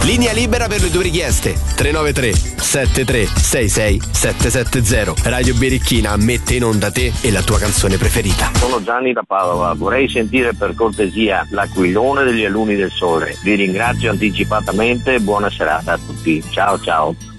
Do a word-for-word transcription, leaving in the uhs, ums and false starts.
Linea libera per le tue richieste. tre nove tre sette tre sei sei sette sette zero. Radio Birichina mette in onda te e la tua canzone preferita. Sono Gianni da Padova, vorrei sentire per cortesia l'Aquilone degli Alunni del Sole. Vi ringrazio anticipatamente e buona serata a tutti. Ciao ciao.